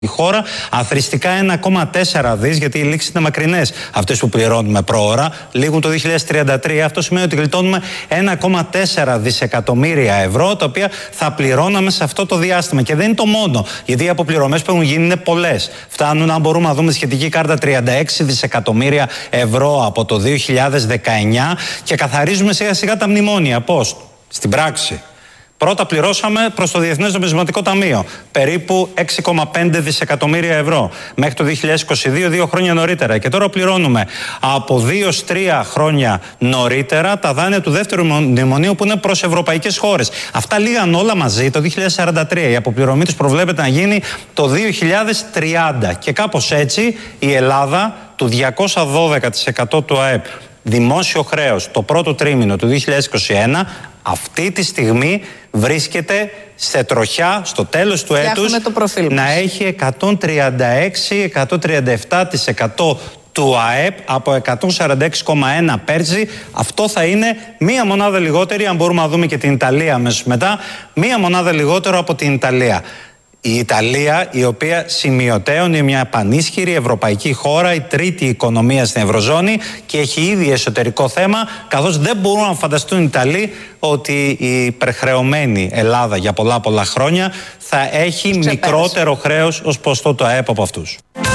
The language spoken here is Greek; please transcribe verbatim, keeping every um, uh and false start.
Η χώρα αθρηστικά ένα κόμμα τέσσερα δις, γιατί οι λήξεις είναι μακρινές αυτές που πληρώνουμε πρόωρα, λήγουν το δύο χιλιάδες τριάντα τρία. Αυτό σημαίνει ότι γλιτώνουμε ένα κόμμα τέσσερα δισεκατομμύρια ευρώ, τα οποία θα πληρώναμε σε αυτό το διάστημα. Και δεν είναι το μόνο, γιατί οι αποπληρωμές που έχουν γίνει είναι πολλές. Φτάνουν, αν μπορούμε να δούμε, σχετική κάρτα τριάντα έξι δισεκατομμύρια ευρώ από το δύο χιλιάδες δεκαεννιά και καθαρίζουμε σιγά σιγά τα μνημόνια. Πώς? Στην πράξη. Πρώτα πληρώσαμε προς το Διεθνές Νομισματικό Ταμείο περίπου έξι κόμμα πέντε δισεκατομμύρια ευρώ μέχρι το δύο χιλιάδες είκοσι δύο, δύο χρόνια νωρίτερα. Και τώρα πληρώνουμε από δύο τρία χρόνια νωρίτερα τα δάνεια του δεύτερου μνημονίου που είναι προς ευρωπαϊκές χώρες. Αυτά λίγαν όλα μαζί το δύο χιλιάδες σαράντα τρία. Η αποπληρωμή τους προβλέπεται να γίνει το δύο χιλιάδες τριάντα. Και κάπως έτσι η Ελλάδα του διακόσια δώδεκα τοις εκατό του ΑΕΠ δημόσιο χρέος το πρώτο τρίμηνο του δύο χιλιάδες είκοσι ένα αυτή τη στιγμή βρίσκεται σε τροχιά στο τέλος του έτους να έχει εκατόν τριάντα έξι με εκατόν τριάντα επτά τοις εκατό του ΑΕΠ από εκατόν σαράντα έξι κόμμα ένα πέρσι. Αυτό θα είναι μία μονάδα λιγότερη, αν μπορούμε να δούμε και την Ιταλία αμέσως μετά, μία μονάδα λιγότερο από την Ιταλία. Η Ιταλία, η οποία σημειωτέων είναι μια πανίσχυρη ευρωπαϊκή χώρα, η τρίτη οικονομία στην Ευρωζώνη και έχει ήδη εσωτερικό θέμα, καθώς δεν μπορούν να φανταστούν οι Ιταλοί ότι η υπερχρεωμένη Ελλάδα για πολλά πολλά χρόνια θα έχει Ξεπέρασε. μικρότερο χρέος ως ποστό του ΑΕΠ από αυτούς.